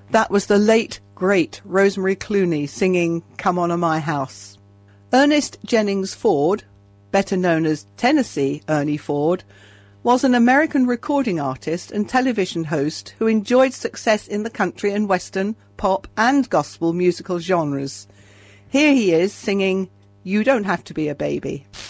That was the late, great Rosemary Clooney singing Come On to My House. Ernest Jennings Ford, better known as Tennessee Ernie Ford, was an American recording artist and television host who enjoyed success in the country and western, pop and gospel musical genres. Here he is singing You Don't Have to Be a Baby.